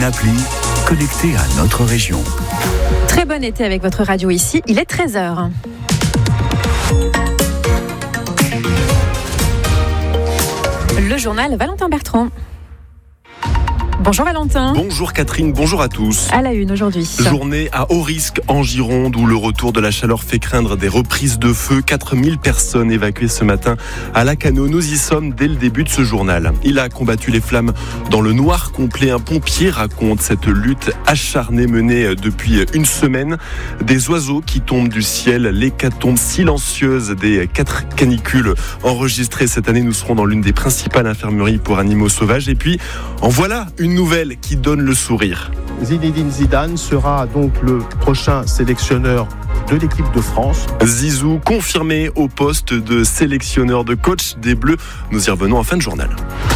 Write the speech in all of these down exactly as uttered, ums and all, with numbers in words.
appli, connecté à notre région. Très bon été avec votre radio ici, il est treize heures. Le journal Valentin Bertrand. Bonjour Valentin. Bonjour Catherine, bonjour à tous. À la une aujourd'hui. Journée à haut risque en Gironde où le retour de la chaleur fait craindre des reprises de feu. quatre mille personnes évacuées ce matin à Lacanau. Nous y sommes dès le début de ce journal. Il a combattu les flammes dans le noir complet. Un pompier raconte cette lutte acharnée menée depuis une semaine. Des oiseaux qui tombent du ciel, l'hécatombe silencieuse des quatre canicules enregistrées cette année. Nous serons dans l'une des principales infirmeries pour animaux sauvages. Et puis, en voilà une nouvelle qui donne le sourire. Zinedine Zidane sera donc le prochain sélectionneur de l'équipe de France. Zizou confirmé au poste de sélectionneur de coach des Bleus. Nous y revenons en fin de journal.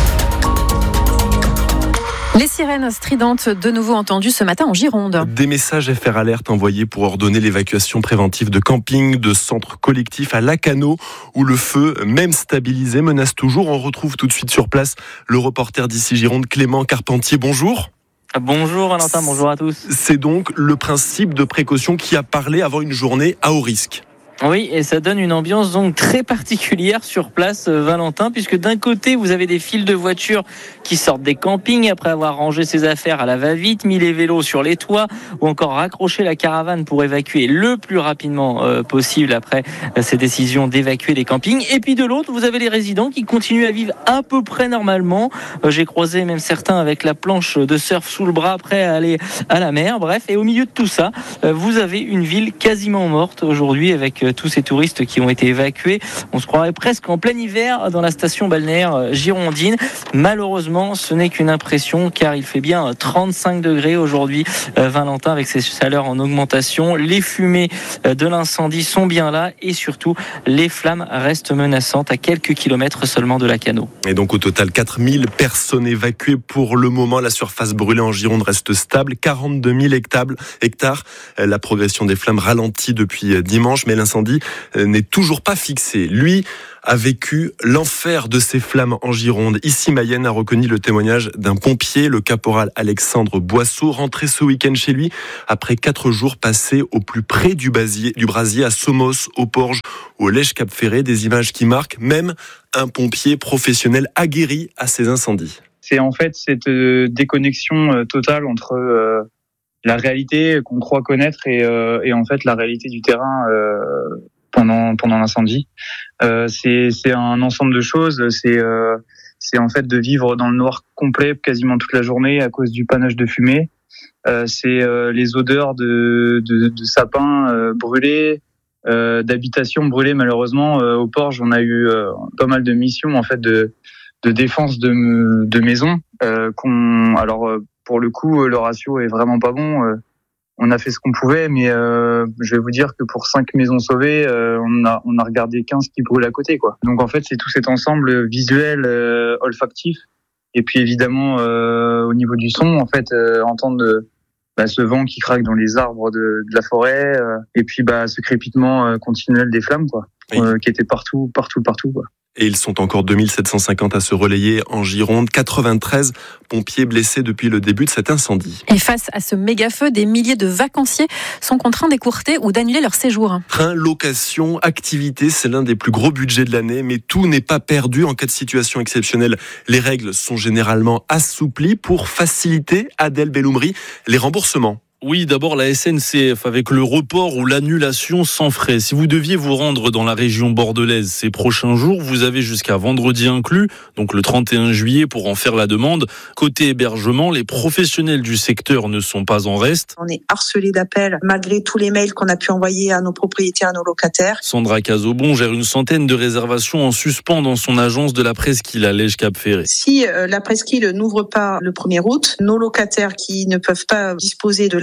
Les sirènes stridentes de nouveau entendues ce matin en Gironde. Des messages F R alerte envoyés pour ordonner l'évacuation préventive de campings, de centres collectifs à Lacanau où le feu, même stabilisé, menace toujours. On retrouve tout de suite sur place le reporter d'ici Gironde, Clément Carpentier. Bonjour. Bonjour Valentin, bonjour à tous. C'est donc le principe de précaution qui a parlé avant une journée à haut risque. Oui, et ça donne une ambiance donc très particulière sur place, Valentin, puisque d'un côté, vous avez des files de voitures qui sortent des campings après avoir rangé ses affaires à la va-vite, mis les vélos sur les toits ou encore raccroché la caravane pour évacuer le plus rapidement euh, possible après euh, ces décisions d'évacuer les campings. Et puis de l'autre, vous avez les résidents qui continuent à vivre à peu près normalement. Euh, j'ai croisé même certains avec la planche de surf sous le bras, prêts à aller à la mer. Bref, et au milieu de tout ça, euh, vous avez une ville quasiment morte aujourd'hui avec euh, tous ces touristes qui ont été évacués. On se croirait presque en plein hiver dans la station balnéaire girondine. Malheureusement, ce n'est qu'une impression car il fait bien trente-cinq degrés aujourd'hui, euh, Valentin, avec ces chaleurs en augmentation. Les fumées de l'incendie sont bien là et surtout, les flammes restent menaçantes à quelques kilomètres seulement de Lacanau. Et donc au total, quatre mille personnes évacuées pour le moment. La surface brûlée en Gironde reste stable, quarante-deux mille hectares. La progression des flammes ralentit depuis dimanche, mais l'incendie n'est toujours pas fixé. Lui a vécu l'enfer de ces flammes en Gironde. Ici, Mayenne a reconnu le témoignage d'un pompier, le caporal Alexandre Boisseau, rentré ce week-end chez lui après quatre jours passés au plus près du brasier, du brasier à Somos, au Porge ou au Lège-Cap-Ferré. Des images qui marquent même un pompier professionnel aguerri à ces incendies. C'est en fait cette déconnexion totale entre euh, la réalité qu'on croit connaître et, euh, et en fait la réalité du terrain euh, pendant pendant l'incendie. Euh, c'est c'est un ensemble de choses. C'est euh, c'est en fait de vivre dans le noir complet quasiment toute la journée à cause du panache de fumée. Euh, c'est euh, les odeurs de de, de sapins euh, brûlés, euh, d'habitations brûlées. Malheureusement, euh, au Porge, on a eu euh, pas mal de missions en fait de de défense de de maisons. Euh, qu'on alors euh, pour le coup, le ratio est vraiment pas bon. Euh, on a fait ce qu'on pouvait, mais euh, je vais vous dire que pour cinq maisons sauvées, euh, on a on a regardé quinze qui brûlent à côté, quoi. Donc en fait, c'est tout cet ensemble visuel, euh, olfactif, et puis évidemment euh, au niveau du son, en fait, euh, entendre euh, bah, ce vent qui craque dans les arbres de, de la forêt, euh, et puis bah ce crépitement euh, continuel des flammes, quoi, oui. euh, qui était partout, partout, partout, quoi. Et ils sont encore deux mille sept cent cinquante à se relayer en Gironde. quatre-vingt-treize pompiers blessés depuis le début de cet incendie. Et face à ce méga-feu, des milliers de vacanciers sont contraints d'écourter ou d'annuler leur séjour. Train, location, activité, c'est l'un des plus gros budgets de l'année. Mais tout n'est pas perdu en cas de situation exceptionnelle. Les règles sont généralement assouplies pour faciliter, Adèle Belloumri, les remboursements. Oui, d'abord la S N C F avec le report ou l'annulation sans frais. Si vous deviez vous rendre dans la région bordelaise ces prochains jours, vous avez jusqu'à vendredi inclus, donc le trente et un juillet pour en faire la demande. Côté hébergement, les professionnels du secteur ne sont pas en reste. On est harcelé d'appels malgré tous les mails qu'on a pu envoyer à nos propriétaires, à nos locataires. Sandra Cazobon gère une centaine de réservations en suspens dans son agence de la presqu'île à Lège-Cap-Ferré. Si euh, la presqu'île n'ouvre pas le premier août, nos locataires qui ne peuvent pas disposer de la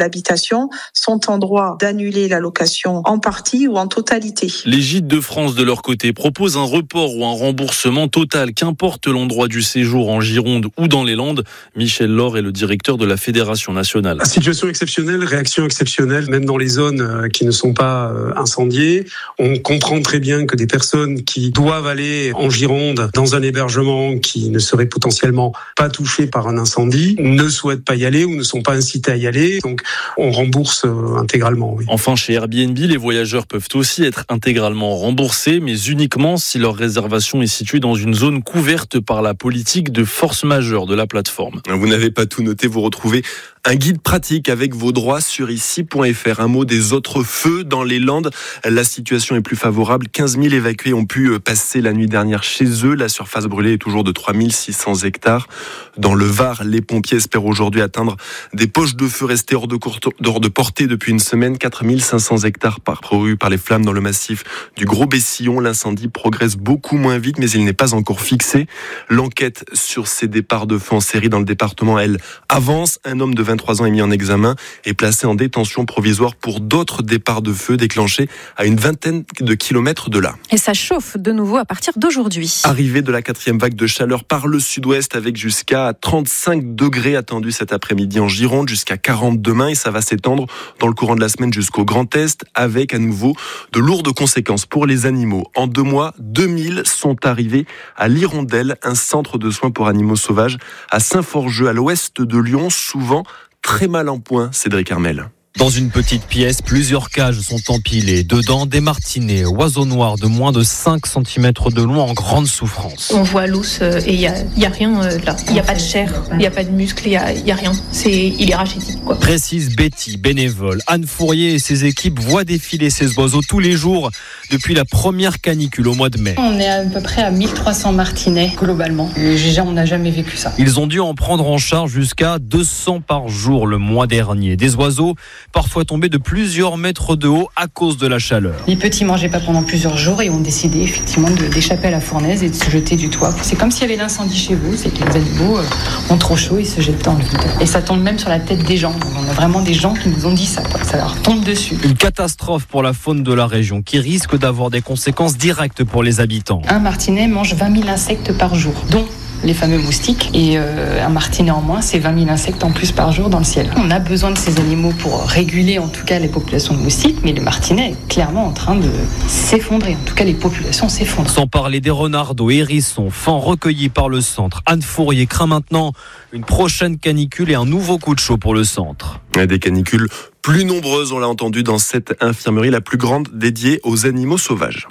d'habitation sont en droit d'annuler la location en partie ou en totalité. Les Gîtes de France, de leur côté, proposent un report ou un remboursement total, qu'importe l'endroit du séjour en Gironde ou dans les Landes. Michel Laure est le directeur de la Fédération nationale. Situation exceptionnelle, réaction exceptionnelle, même dans les zones qui ne sont pas incendiées. On comprend très bien que des personnes qui doivent aller en Gironde dans un hébergement qui ne serait potentiellement pas touché par un incendie ne souhaitent pas y aller ou ne sont pas incités à y aller. Donc on rembourse intégralement. Oui. Enfin, chez Airbnb, les voyageurs peuvent aussi être intégralement remboursés, mais uniquement si leur réservation est située dans une zone couverte par la politique de force majeure de la plateforme. Vous n'avez pas tout noté, vous retrouvez un guide pratique avec vos droits sur ici point f r. Un mot des autres feux dans les Landes. La situation est plus favorable. quinze mille évacués ont pu passer la nuit dernière chez eux. La surface brûlée est toujours de trois mille six cents hectares. Dans le Var, les pompiers espèrent aujourd'hui atteindre des poches de feu restées hors de, courte, hors de portée depuis une semaine. quatre mille cinq cents hectares parcourus par les flammes dans le massif du Gros-Bessillon. L'incendie progresse beaucoup moins vite, mais il n'est pas encore fixé. L'enquête sur ces départs de feu en série dans le département, elle, avance. Un homme de vingt-trois ans est mis en examen et placé en détention provisoire pour d'autres départs de feu déclenchés à une vingtaine de kilomètres de là. Et ça chauffe de nouveau à partir d'aujourd'hui. Arrivée de la quatrième vague de chaleur par le sud-ouest avec jusqu'à trente-cinq degrés attendus cet après-midi en Gironde, jusqu'à quarante demain, et ça va s'étendre dans le courant de la semaine jusqu'au Grand Est avec à nouveau de lourdes conséquences pour les animaux. En deux mois, deux mille sont arrivés à l'Hirondelle, un centre de soins pour animaux sauvages à Saint-Forgeux, à l'ouest de Lyon, souvent très mal en point, Cédric Armel. Dans une petite pièce, plusieurs cages sont empilées. Dedans, des martinets, oiseaux noirs de moins de cinq centimètres de long en grande souffrance. On voit l'os et il n'y a, y a rien euh, là. Il n'y a pas de chair, il n'y a pas de muscle, il n'y a, y a rien. C'est, il est rachitique, quoi. Précise Betty, bénévole. Anne Fourier et ses équipes voient défiler ces oiseaux tous les jours depuis la première canicule au mois de mai. On est à peu près à mille trois cents martinets globalement. On n'a jamais vécu ça. Ils ont dû en prendre en charge jusqu'à deux cents par jour le mois dernier. Des oiseaux parfois tombés de plusieurs mètres de haut à cause de la chaleur. Les petits mangeaient pas pendant plusieurs jours et ont décidé effectivement de, d'échapper à la fournaise et de se jeter du toit. C'est comme s'il y avait l'incendie chez vous, c'est que les animaux ont trop chaud et se jettent dans le vide. Et ça tombe même sur la tête des gens. On a vraiment des gens qui nous ont dit ça, quoi. Ça leur tombe dessus. Une catastrophe pour la faune de la région qui risque d'avoir des conséquences directes pour les habitants. Un martinet mange vingt mille insectes par jour, dont les fameux moustiques, et euh, un martinet en moins, c'est vingt mille insectes en plus par jour dans le ciel. On a besoin de ces animaux pour réguler en tout cas les populations de moustiques, mais le martinet est clairement en train de s'effondrer, en tout cas les populations s'effondrent. Sans parler des renardeaux, hérissons, fans recueillis par le centre. Anne Fourier craint maintenant une prochaine canicule et un nouveau coup de chaud pour le centre. Des canicules plus nombreuses, on l'a entendu, dans cette infirmerie, la plus grande dédiée aux animaux sauvages.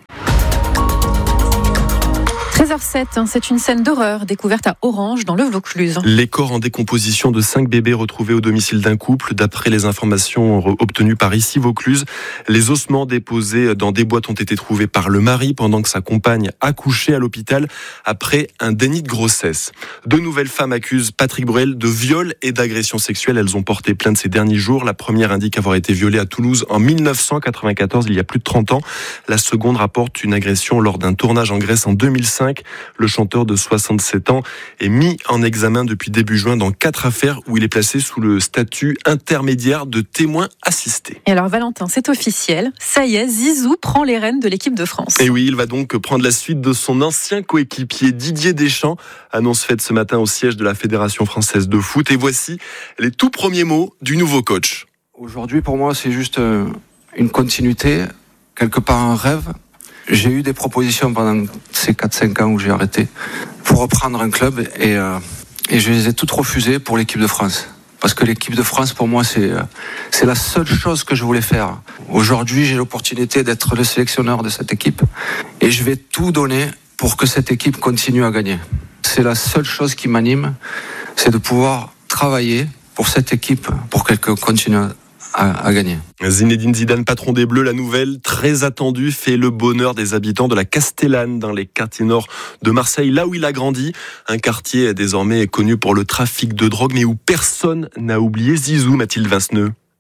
treize heures zéro sept, c'est une scène d'horreur découverte à Orange, dans le Vaucluse. Les corps en décomposition de cinq bébés retrouvés au domicile d'un couple. D'après les informations obtenues par ici Vaucluse, les ossements déposés dans des boîtes ont été trouvés par le mari pendant que sa compagne accouchait à l'hôpital après un déni de grossesse. Deux nouvelles femmes accusent Patrick Bruel de viol et d'agression sexuelle. Elles ont porté plainte ces derniers jours. La première indique avoir été violée à Toulouse en dix-neuf cent quatre-vingt-quatorze, il y a plus de trente ans. La seconde rapporte une agression lors d'un tournage en Grèce en deux mille cinq. Le chanteur de soixante-sept ans est mis en examen depuis début juin dans quatre affaires où il est placé sous le statut intermédiaire de témoin assisté. Et alors Valentin, c'est officiel, ça y est, Zizou prend les rênes de l'équipe de France. Et oui, il va donc prendre la suite de son ancien coéquipier Didier Deschamps. Annonce faite ce matin au siège de la Fédération française de foot. Et voici les tout premiers mots du nouveau coach. Aujourd'hui, pour moi, c'est juste une continuité, quelque part un rêve. J'ai eu des propositions pendant ces quatre cinq ans où j'ai arrêté pour reprendre un club et, euh, et je les ai toutes refusées pour l'équipe de France. Parce que l'équipe de France, pour moi, c'est, c'est la seule chose que je voulais faire. Aujourd'hui, j'ai l'opportunité d'être le sélectionneur de cette équipe et je vais tout donner pour que cette équipe continue à gagner. C'est la seule chose qui m'anime, c'est de pouvoir travailler pour cette équipe, pour qu'elle continue à À, à gagner. Zinedine Zidane, patron des Bleus, la nouvelle très attendue fait le bonheur des habitants de la Castellane dans les quartiers nord de Marseille, là où il a grandi. Un quartier désormais connu pour le trafic de drogue, mais où personne n'a oublié Zizou, Mathilde Vinceneux.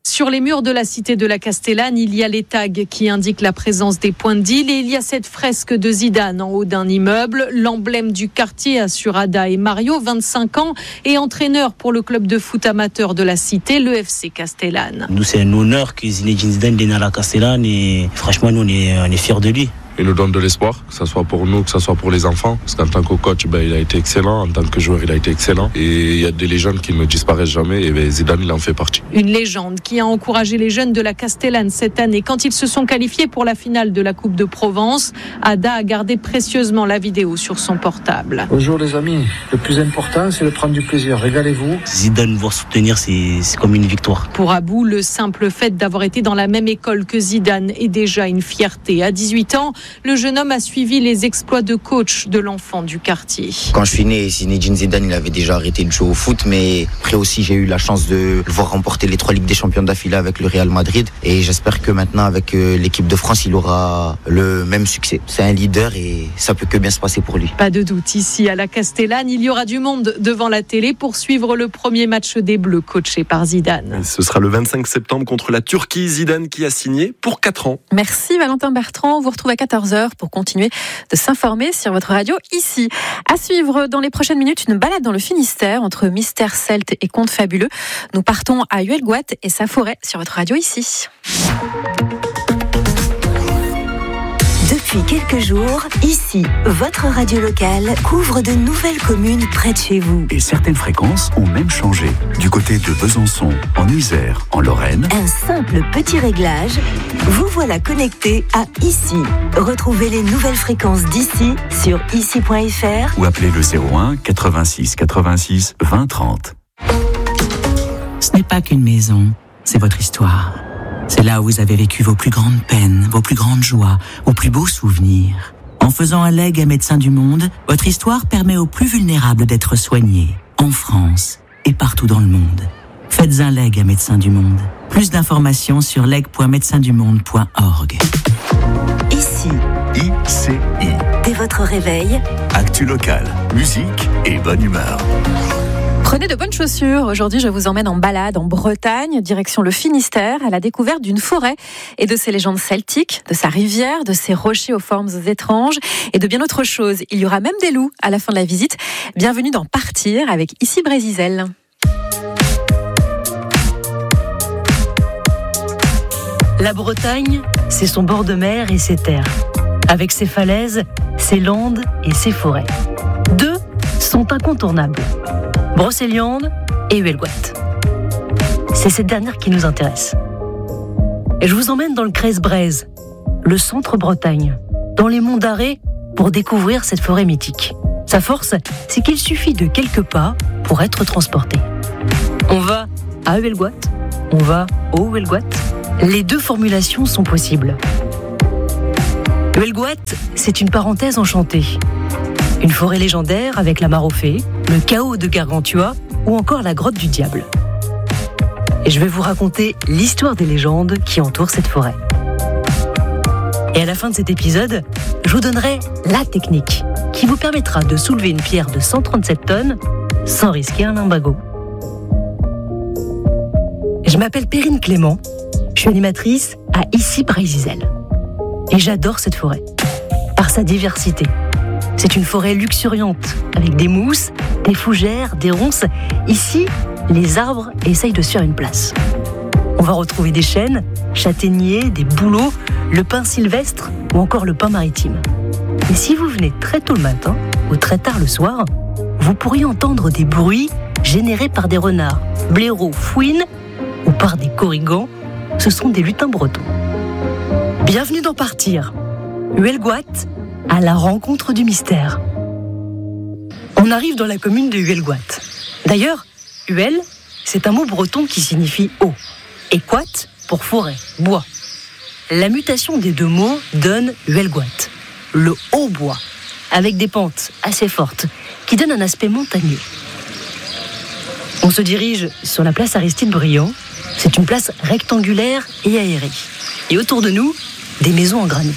Sur les murs de la cité de la Castellane, il y a les tags qui indiquent la présence des points de deal et il y a cette fresque de Zidane en haut d'un immeuble, l'emblème du quartier, assure Ada et Mario, vingt-cinq ans, et entraîneur pour le club de foot amateur de la cité, le F C Castellane. Nous, c'est un honneur que Zinedine Zidane est né à la Castellane et franchement, nous, on est, on est fiers de lui. Il nous donne de l'espoir, que ce soit pour nous, que ce soit pour les enfants. Parce qu'en tant que coach, ben, il a été excellent. En tant que joueur, il a été excellent. Et il y a des légendes qui ne disparaissent jamais. Et ben, Zidane, il en fait partie. Une légende qui a encouragé les jeunes de la Castellane cette année. Quand ils se sont qualifiés pour la finale de la Coupe de Provence, Ada a gardé précieusement la vidéo sur son portable. Bonjour les amis, le plus important, c'est de prendre du plaisir. Régalez-vous. Zidane, voir soutenir, c'est, c'est comme une victoire. Pour Abou, le simple fait d'avoir été dans la même école que Zidane est déjà une fierté. À dix-huit ans, le jeune homme a suivi les exploits de coach de l'enfant du quartier. Quand je suis né, Zinedine Zidane, il avait déjà arrêté de jouer au foot, mais après aussi j'ai eu la chance de le voir remporter les trois Ligues des Champions d'affilée avec le Real Madrid et j'espère que maintenant avec l'équipe de France, il aura le même succès. C'est un leader et ça peut que bien se passer pour lui. Pas de doute, ici à la Castellane, il y aura du monde devant la télé pour suivre le premier match des Bleus coaché par Zidane. Et ce sera le vingt-cinq septembre contre la Turquie. Zidane qui a signé pour quatre ans. Merci Valentin Bertrand, on vous retrouve à quatorze heures pour continuer de s'informer sur votre radio ici. À suivre dans les prochaines minutes, une balade dans le Finistère entre mystères celtes et contes fabuleux. Nous partons à Huelgoat et sa forêt sur votre radio ici. Depuis quelques jours, ici, votre radio locale couvre de nouvelles communes près de chez vous. Et certaines fréquences ont même changé. Du côté de Besançon, en Isère, en Lorraine. Un simple petit réglage, vous voilà connecté à ici. Retrouvez les nouvelles fréquences d'ici sur ici point f r ou appelez le zéro un quatre-vingt-six quatre-vingt-six vingt trente. Ce n'est pas qu'une maison, c'est votre histoire. C'est là où vous avez vécu vos plus grandes peines, vos plus grandes joies, vos plus beaux souvenirs. En faisant un legs à Médecins du Monde, votre histoire permet aux plus vulnérables d'être soignés, en France et partout dans le monde. Faites un legs à Médecins du Monde. Plus d'informations sur leg point médecins du monde point org. Ici. I C I. Dès votre réveil. Actu local, musique et bonne humeur. Prenez de bonnes chaussures. Aujourd'hui, je vous emmène en balade en Bretagne, direction le Finistère, à la découverte d'une forêt et de ses légendes celtiques, de sa rivière, de ses rochers aux formes étranges et de bien autre chose. Il y aura même des loups à la fin de la visite. Bienvenue dans Partir avec Ici Brésisel. La Bretagne, c'est son bord de mer et ses terres. Avec ses falaises, ses landes et ses forêts. Deux sont incontournables. Brocéliande et Huelgoat. C'est cette dernière qui nous intéresse. Et je vous emmène dans le Crèze-Braise, le centre Bretagne, dans les monts d'Arrée, pour découvrir cette forêt mythique. Sa force, c'est qu'il suffit de quelques pas pour être transporté. On va à Huelgoat, on va au Huelgoat. Les deux formulations sont possibles. Huelgoat, c'est une parenthèse enchantée. Une forêt légendaire avec la mare aux fées, le chaos de Gargantua ou encore la grotte du diable. Et je vais vous raconter l'histoire des légendes qui entourent cette forêt. Et à la fin de cet épisode, je vous donnerai la technique qui vous permettra de soulever une pierre de cent trente-sept tonnes sans risquer un limbago. Je m'appelle Perrine Clément, je suis animatrice à Ici Brésisel. Et j'adore cette forêt, par sa diversité. C'est une forêt luxuriante, avec des mousses, des fougères, des ronces. Ici, les arbres essayent de se faire une place. On va retrouver des chênes, châtaigniers, des bouleaux, le pin sylvestre ou encore le pin maritime. Et si vous venez très tôt le matin ou très tard le soir, vous pourriez entendre des bruits générés par des renards, blaireaux, fouines ou par des corrigans. Ce sont des lutins bretons. Bienvenue dans Partir. Huelgoat, à la rencontre du mystère. On arrive dans la commune de Huelgoat. D'ailleurs, Huel, c'est un mot breton qui signifie haut. Et quat pour forêt, bois. La mutation des deux mots donne Huelgoat, le haut bois, avec des pentes assez fortes qui donnent un aspect montagneux. On se dirige sur la place Aristide Briand. C'est une place rectangulaire et aérée. Et autour de nous, des maisons en granit.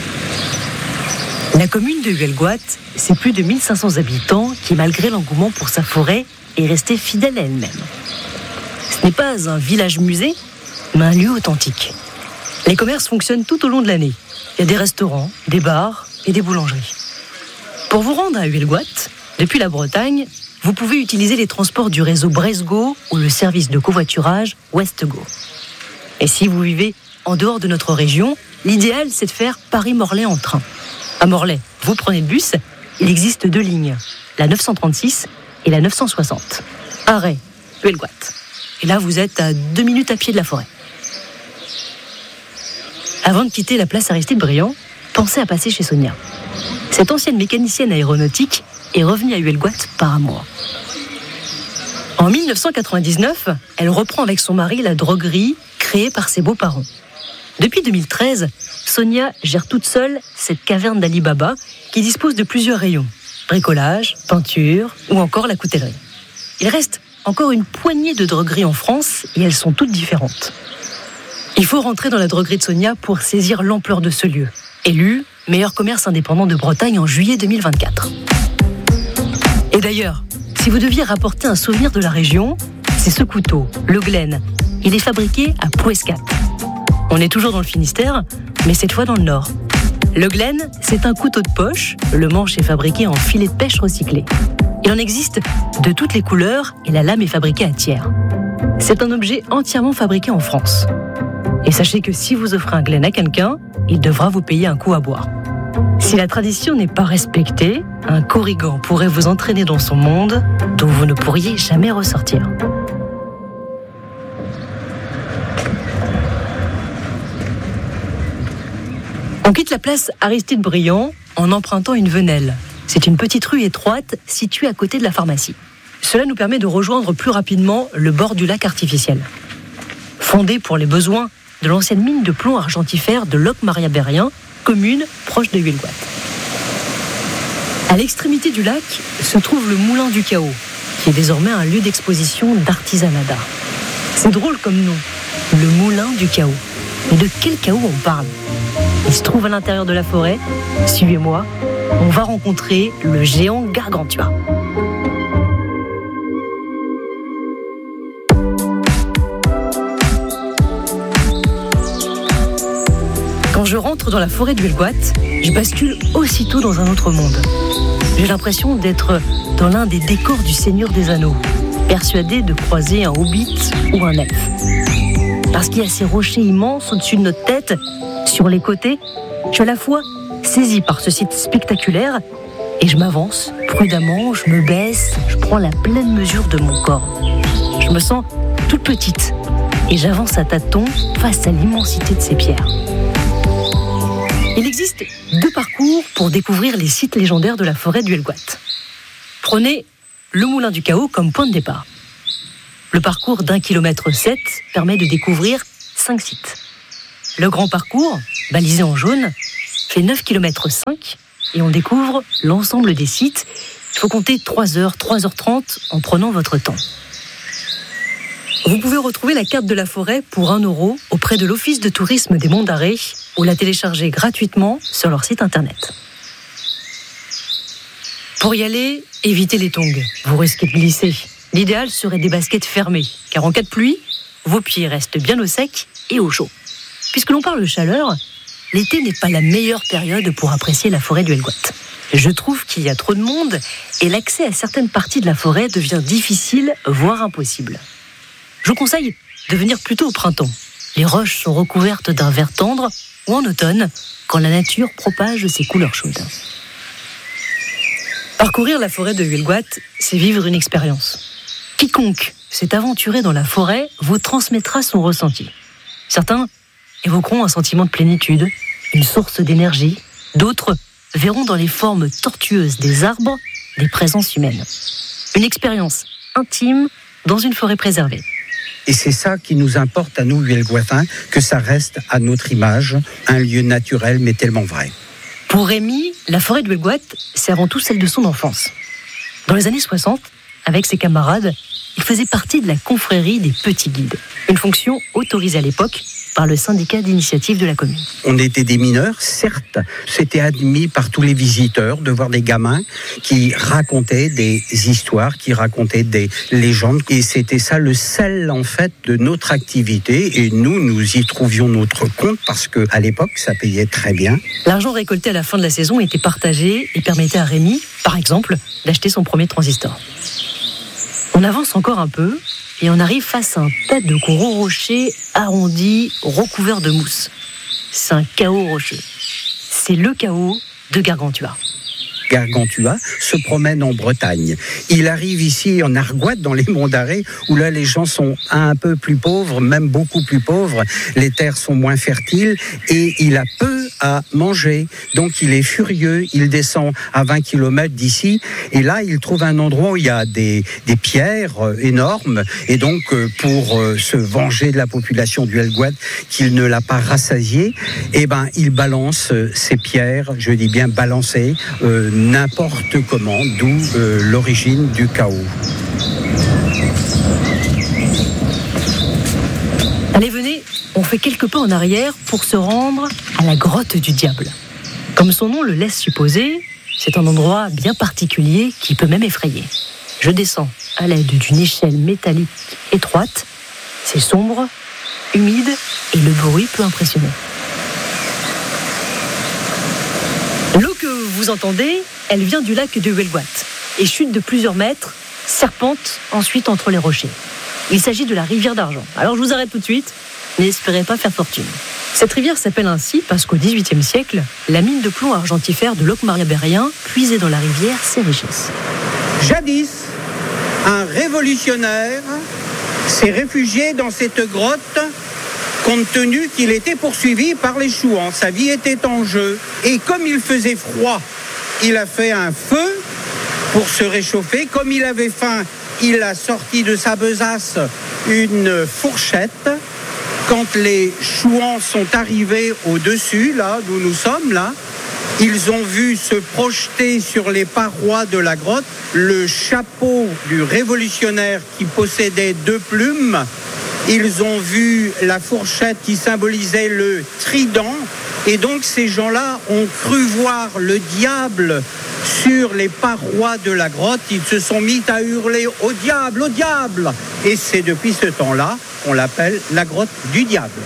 La commune de Huelgoat, c'est plus de mille cinq cents habitants qui, malgré l'engouement pour sa forêt, est restée fidèle à elle-même. Ce n'est pas un village-musée, mais un lieu authentique. Les commerces fonctionnent tout au long de l'année. Il y a des restaurants, des bars et des boulangeries. Pour vous rendre à Huelgoat, depuis la Bretagne, vous pouvez utiliser les transports du réseau Bresgo ou le service de covoiturage Westgo. Et si vous vivez en dehors de notre région, l'idéal c'est de faire Paris-Morlaix en train. À Morlaix, vous prenez le bus, il existe deux lignes, la neuf cent trente-six et la neuf cent soixante. Arrêt, Huelgoat. Et là vous êtes à deux minutes à pied de la forêt. Avant de quitter la place Aristide-Briand, pensez à passer chez Sonia. Cette ancienne mécanicienne aéronautique est revenue à Huelgoat par amour. En dix-neuf cent quatre-vingt-dix-neuf, elle reprend avec son mari la droguerie créée par ses beaux-parents. Depuis deux mille treize, Sonia gère toute seule cette caverne d'Ali Baba qui dispose de plusieurs rayons. Bricolage, peinture ou encore la coutellerie. Il reste encore une poignée de drogueries en France et elles sont toutes différentes. Il faut rentrer dans la droguerie de Sonia pour saisir l'ampleur de ce lieu. Élu meilleur commerce indépendant de Bretagne en juillet deux mille vingt-quatre. Et d'ailleurs, si vous deviez rapporter un souvenir de la région, c'est ce couteau, le Glen. Il est fabriqué à Plouescat. On est toujours dans le Finistère, mais cette fois dans le Nord. Le Glen, c'est un couteau de poche. Le manche est fabriqué en filet de pêche recyclé. Il en existe de toutes les couleurs et la lame est fabriquée à Thiers. C'est un objet entièrement fabriqué en France. Et sachez que si vous offrez un Glen à quelqu'un, il devra vous payer un coup à boire. Si la tradition n'est pas respectée, un Corrigan pourrait vous entraîner dans son monde dont vous ne pourriez jamais ressortir. On quitte la place Aristide-Briand en empruntant une venelle. C'est une petite rue étroite située à côté de la pharmacie. Cela nous permet de rejoindre plus rapidement le bord du lac artificiel. Fondé pour les besoins de l'ancienne mine de plomb argentifère de Locmaria-Berrien, commune proche de Huelgoat. À l'extrémité du lac se trouve le Moulin du Chaos, qui est désormais un lieu d'exposition d'artisanat d'art. C'est drôle comme nom, le Moulin du Chaos. Mais de quel chaos on parle ? Il se trouve à l'intérieur de la forêt. Suivez-moi, on va rencontrer le géant Gargantua. Quand je rentre dans la forêt de Huelgoat, je bascule aussitôt dans un autre monde. J'ai l'impression d'être dans l'un des décors du Seigneur des Anneaux, persuadé de croiser un hobbit ou un elfe. Parce qu'il y a ces rochers immenses au-dessus de notre tête, sur les côtés, je suis à la fois saisi par ce site spectaculaire et je m'avance prudemment, je me baisse, je prends la pleine mesure de mon corps. Je me sens toute petite et j'avance à tâtons face à l'immensité de ces pierres. Il existe deux parcours pour découvrir les sites légendaires de la forêt de Huelgoat. Prenez le Moulin du Chaos comme point de départ. Le parcours d'un kilomètre sept permet de découvrir cinq sites. Le grand parcours, balisé en jaune, fait neuf kilomètres cinq et on découvre l'ensemble des sites. Il faut compter trois heures, trois heures trente en prenant votre temps. Vous pouvez retrouver la carte de la forêt pour un euro auprès de l'Office de tourisme des Monts d'Arrée ou la télécharger gratuitement sur leur site internet. Pour y aller, évitez les tongs. Vous risquez de glisser. L'idéal serait des baskets fermées, car en cas de pluie, vos pieds restent bien au sec et au chaud. Puisque l'on parle de chaleur, l'été n'est pas la meilleure période pour apprécier la forêt de Huelgoat. Je trouve qu'il y a trop de monde et l'accès à certaines parties de la forêt devient difficile, voire impossible. Je vous conseille de venir plutôt au printemps. Les roches sont recouvertes d'un vert tendre ou en automne, quand la nature propage ses couleurs chaudes. Parcourir la forêt de Huelgoat, c'est vivre une expérience. Quiconque s'est aventuré dans la forêt vous transmettra son ressenti. Certains évoqueront un sentiment de plénitude, une source d'énergie. D'autres verront dans les formes tortueuses des arbres des présences humaines. Une expérience intime dans une forêt préservée. Et c'est ça qui nous importe à nous, Huelgoatins, que ça reste à notre image, un lieu naturel mais tellement vrai. Pour Rémi, la forêt de Huelgoat, c'est avant tout celle de son enfance. Dans les années soixante, avec ses camarades, il faisait partie de la confrérie des petits guides, une fonction autorisée à l'époque par le syndicat d'initiative de la commune. On était des mineurs, certes, c'était admis par tous les visiteurs de voir des gamins qui racontaient des histoires, qui racontaient des légendes. Et c'était ça le sel, en fait, de notre activité. Et nous, nous y trouvions notre compte parce qu'à l'époque, ça payait très bien. L'argent récolté à la fin de la saison était partagé et permettait à Rémi, par exemple, d'acheter son premier transistor. On avance encore un peu et on arrive face à un tas de gros rochers arrondis, recouverts de mousse. C'est un chaos rocheux. C'est le chaos de Gargantua. Gargantua se promène en Bretagne. Il arrive ici en Argoate, dans les monts d'Arrée, où là les gens sont un peu plus pauvres, même beaucoup plus pauvres. Les terres sont moins fertiles et il a peu à manger. Donc il est furieux, il descend à vingt kilomètres d'ici et là il trouve un endroit où il y a des, des pierres énormes et donc pour se venger de la population du Helgoat qu'il ne l'a pas rassasié, eh ben il balance ces pierres, je dis bien balancer, euh, n'importe comment, d'où euh, l'origine du chaos. Allez, venez, on fait quelques pas en arrière pour se rendre à la grotte du diable. Comme son nom le laisse supposer, c'est un endroit bien particulier qui peut même effrayer. Je descends à l'aide d'une échelle métallique étroite. C'est sombre, humide et le bruit peut impressionner. L'eau que vous entendez, elle vient du lac de Huelgoat et chute de plusieurs mètres, serpente ensuite entre les rochers. Il s'agit de la rivière d'argent. Alors je vous arrête tout de suite, n'espérez pas faire fortune. Cette rivière s'appelle ainsi parce qu'au dix-huitième siècle, la mine de plomb argentifère de Locmaria-Berrien puisait dans la rivière ses richesses. Jadis, un révolutionnaire s'est réfugié dans cette grotte compte tenu qu'il était poursuivi par les Chouans. Sa vie était en jeu. Et comme il faisait froid, il a fait un feu pour se réchauffer. Comme il avait faim, il a sorti de sa besace une fourchette. Quand les Chouans sont arrivés au-dessus, là, d'où nous sommes, là, ils ont vu se projeter sur les parois de la grotte le chapeau du révolutionnaire qui possédait deux plumes. Ils ont vu la fourchette qui symbolisait le trident. Et donc ces gens-là ont cru voir le diable sur les parois de la grotte. Ils se sont mis à hurler « Au diable, au diable !» Et c'est depuis ce temps-là qu'on l'appelle la grotte du diable.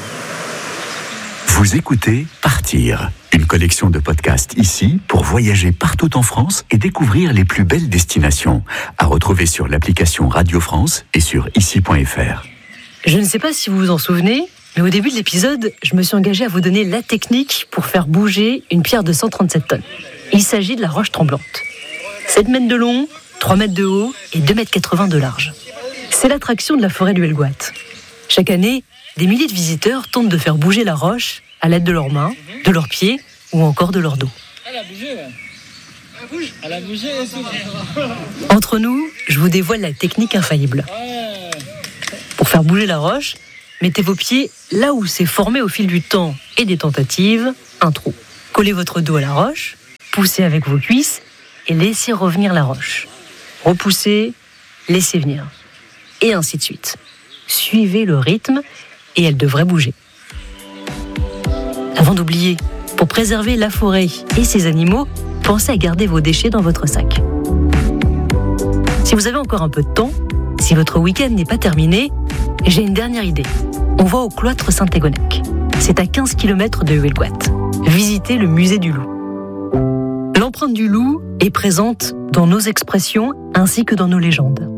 Vous écoutez Partir, une collection de podcasts ici pour voyager partout en France et découvrir les plus belles destinations. À retrouver sur l'application Radio France et sur ici point f r. Je ne sais pas si vous vous en souvenez, mais au début de l'épisode, je me suis engagé à vous donner la technique pour faire bouger une pierre de cent trente-sept tonnes. Il s'agit de la roche tremblante. sept mètres de long, trois mètres de haut et deux mètres quatre-vingts de large. C'est l'attraction de la forêt du Helgoat. Chaque année, des milliers de visiteurs tentent de faire bouger la roche à l'aide de leurs mains, de leurs pieds ou encore de leur dos. Elle a bougé, ouais. Elle bouge. Elle a bougé et tout. Entre nous, je vous dévoile la technique infaillible. Pour faire bouger la roche, mettez vos pieds là où s'est formé au fil du temps et des tentatives un trou. Collez votre dos à la roche, poussez avec vos cuisses et laissez revenir la roche. Repoussez, laissez venir. Et ainsi de suite. Suivez le rythme et elle devrait bouger. Avant d'oublier, pour préserver la forêt et ses animaux, pensez à garder vos déchets dans votre sac. Si vous avez encore un peu de temps, si votre week-end n'est pas terminé, j'ai une dernière idée. On va au cloître Saint-Égonec. C'est à quinze kilomètres de Huelgoat. Visitez le musée du loup. L'empreinte du loup est présente dans nos expressions ainsi que dans nos légendes.